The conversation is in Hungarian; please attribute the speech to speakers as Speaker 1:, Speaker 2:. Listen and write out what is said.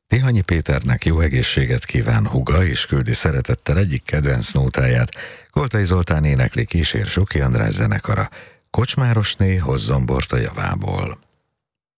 Speaker 1: Tihanyi Péternek jó egészséget kíván húga, és küldi szeretettel egyik kedvenc nótáját. Koltai Zoltán énekli, kísér Zsoki András zenekara. Kocsmárosné hozzon bort a javából.